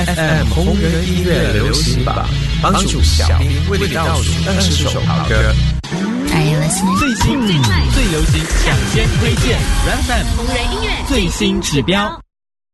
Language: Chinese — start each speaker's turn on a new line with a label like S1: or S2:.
S1: FM 红人音乐流行榜，帮助小兵为你倒数20首好歌。
S2: 最新、最快、最流行，抢先推荐 FM 红人音乐最新指标。